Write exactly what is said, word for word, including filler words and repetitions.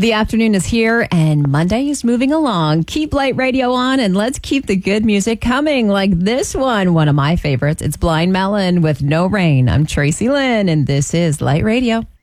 The afternoon is here and Monday is moving along. Keep Light Radio on and let's keep the good music coming, like this one, one of my favorites. It's Blind Melon with No Rain. I'm Tracy Lynn and this is Light Radio.